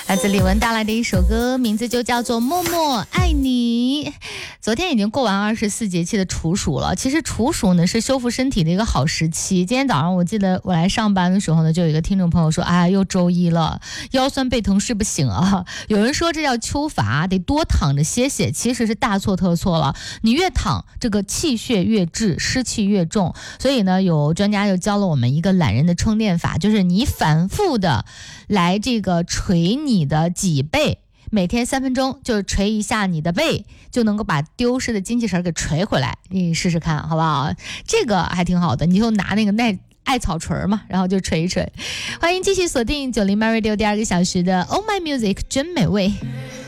来自李玟带来的一首歌，名字就叫做《默默爱你》。昨天已经过完24节气的处暑了，其实处暑呢是修复身体的一个好时期。今天早上我记得我来上班的时候呢，就有一个听众朋友说，哎，又周一了，腰酸背疼睡不醒啊。有人说这叫秋乏，得多躺着歇歇，其实是大错特错了。你越躺，这个气血越滞，湿气越重。所以呢，有专家就教了我们一个懒人的充电法，就是你反复的来这个捶你的脊背，每天3分钟就捶一下你的背，就能够把丢失的精气神给捶回来。你试试看好不好？这个还挺好的，你就拿那个艾草锤嘛，然后就捶一捶。欢迎继续锁定90 My Radio 第2个小时的 Oh My Music 真美味。